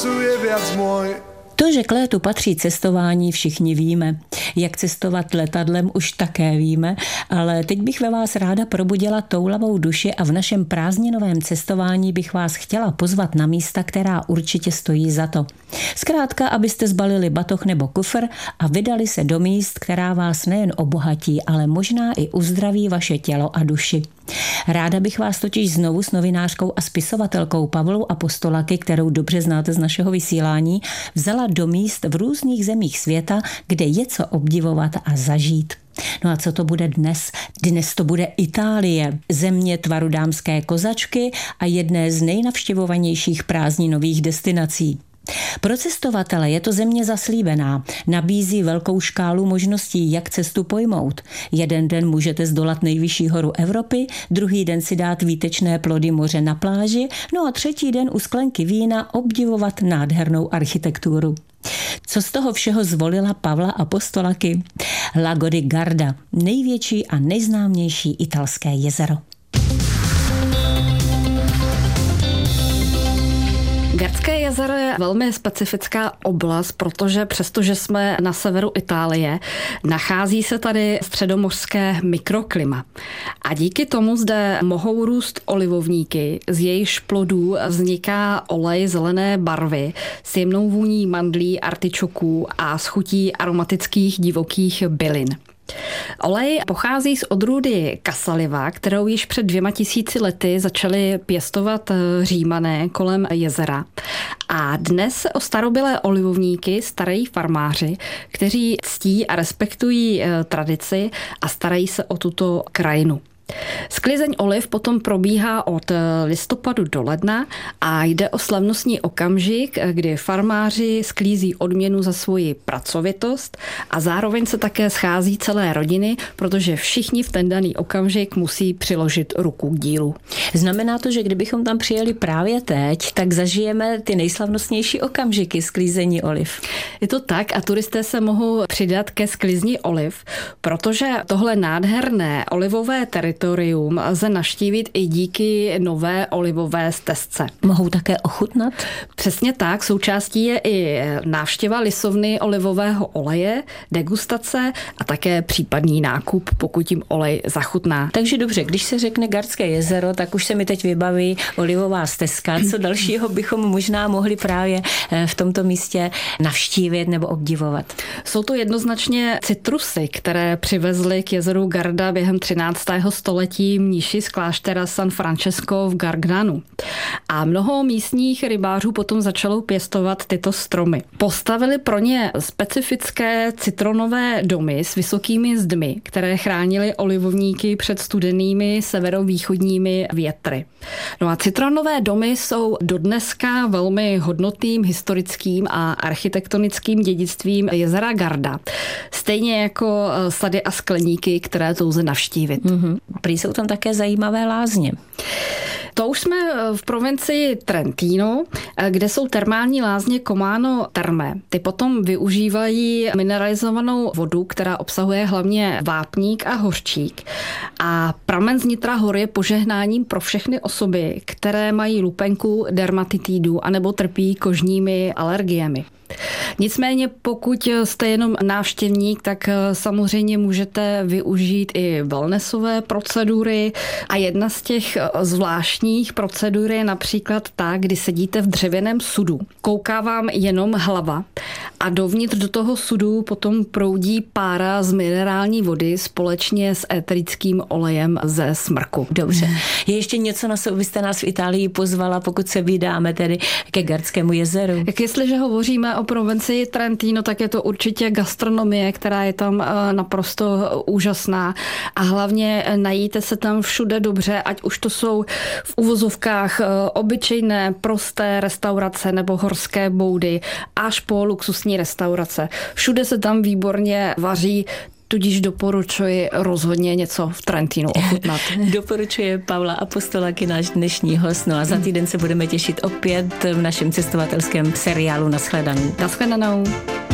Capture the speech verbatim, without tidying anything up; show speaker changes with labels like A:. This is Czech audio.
A: času je viac môj.
B: To, že k létu patří cestování, všichni víme. Jak cestovat letadlem, už také víme, ale teď bych ve vás ráda probudila toulavou duši a v našem prázdninovém cestování bych vás chtěla pozvat na místa, která určitě stojí za to. Zkrátka, abyste zbalili batoh nebo kufr a vydali se do míst, která vás nejen obohatí, ale možná i uzdraví vaše tělo a duši. Ráda bych vás totiž znovu s novinářkou a spisovatelkou Pavlou Apostolaky, kterou dobře znáte z našeho vysílání, vzala do míst v různých zemích světa, kde je co obdivovat a zažít. No a co to bude dnes? Dnes to bude Itálie, země tvaru dámské kozačky a jedné z nejnavštěvovanějších prázdninových destinací. Pro cestovatele je to země zaslíbená, nabízí velkou škálu možností, jak cestu pojmout. Jeden den můžete zdolat nejvyšší horu Evropy, druhý den si dát výtečné plody moře na pláži, no a třetí den u sklenky vína obdivovat nádhernou architekturu. Co z toho všeho zvolila Pavla Apostolaky? Lago di Garda, největší a nejznámější italské jezero.
C: Gardské jezero je velmi specifická oblast, protože přestože jsme na severu Itálie, nachází se tady středomořské mikroklima. A díky tomu zde mohou růst olivovníky, z jejichž plodů vzniká olej zelené barvy s jemnou vůní mandlí, artičoků a s chutí aromatických divokých bylin. Olej pochází z odrůdy Casaliva, kterou již před dvěma tisíci lety začali pěstovat Římané kolem jezera. A dnes se o starobylé olivovníky starají farmáři, kteří ctí a respektují tradici a starají se o tuto krajinu. Sklizeň oliv potom probíhá od listopadu do ledna a jde o slavnostní okamžik, kdy farmáři sklízí odměnu za svoji pracovitost a zároveň se také schází celé rodiny, protože všichni v ten daný okamžik musí přiložit ruku k dílu.
B: Znamená to, že kdybychom tam přijeli právě teď, tak zažijeme ty nejslavnostnější okamžiky sklízení oliv.
C: Je to tak a turisté se mohou přidat ke sklizni oliv, protože tohle nádherné olivové teritorium lze navštívit i díky nové olivové stezce.
B: Mohou také ochutnat?
C: Přesně tak, součástí je i návštěva lisovny olivového oleje, degustace a také případný nákup, pokud jim olej zachutná.
B: Takže dobře, když se řekne Gardské jezero, tak už se mi teď vybaví olivová stezka. Co dalšího bychom možná mohli právě v tomto místě navštívit nebo obdivovat?
C: Jsou to jednoznačně citrusy, které přivezli k jezeru Garda během třináctého století mniši z kláštera San Francesco v Gargnanu. A mnoho místních rybářů potom začalo pěstovat tyto stromy. Postavili pro ně specifické citronové domy s vysokými zdmi, které chránily olivovníky před studenými severovýchodními větry. No a citronové domy jsou dodneska velmi hodnotným historickým a architektonickým dědictvím jezera Garda. Stejně jako sady a skleníky, které to lze navštívit.
B: Mm-hmm. Prý jsou tam také zajímavé lázně.
C: To už jsme v provincii Trentino, kde jsou termální lázně Comano Terme. Ty potom využívají mineralizovanou vodu, která obsahuje hlavně vápník a hořčík. A pramen z nitra hory je požehnáním pro všechny osoby, které mají lupenku, dermatitidu anebo trpí kožními alergiemi. Nicméně pokud jste jenom návštěvník, tak samozřejmě můžete využít i wellnessové procedury a jedna z těch zvláštních procedur je například ta, kdy sedíte v dřevěném sudu. Kouká vám jenom hlava a dovnitř do toho sudu potom proudí pára z minerální vody společně s éterickým olejem ze smrku.
B: Dobře. Je ještě něco, na co byste nás v Itálii pozvala, pokud se vydáme tedy ke Gardskému jezeru?
C: Jak jestliže hovoříme o provincii Trentino, tak je to určitě gastronomie, která je tam naprosto úžasná a hlavně najíte se tam všude dobře, ať už to jsou v uvozovkách obyčejné, prosté restaurace nebo horské boudy, až po luxusní restaurace. Všude se tam výborně vaří, tudíž doporučuji rozhodně něco v Trentinu ochutnat.
B: Doporučuje Pavla Apostolaky, náš dnešní host. No a za týden se budeme těšit opět v našem cestovatelském seriálu Nashledanou.
C: Nashledanou.